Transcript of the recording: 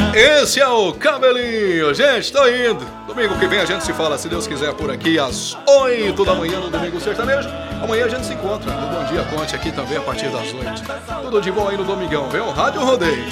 Esse é o Cabelinho. Gente, tô indo. Domingo que vem a gente se fala, se Deus quiser, por aqui às 8 da manhã no Domingo Sertanejo. Amanhã a gente se encontra no Bom Dia Conte aqui também a partir das 8. Tudo de bom aí no Domingão, viu? Rádio Rodeio.